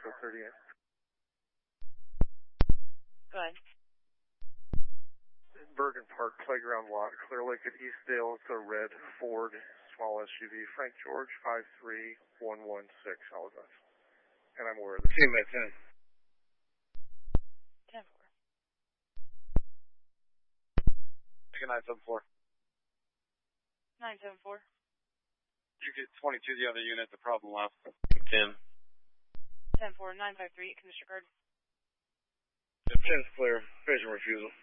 Metro 38. Go ahead. Bergen Park Playground Lot, Clear Lake at Eastdale. It's a red Ford small SUV. Frank George 53116. Apologize. And I'm aware of this. Team at 10. 10-4. Take a 974. 974. You get 22, the other unit, the problem left. 10. 10-4, 953, condition card. 10's clear. Vision refusal.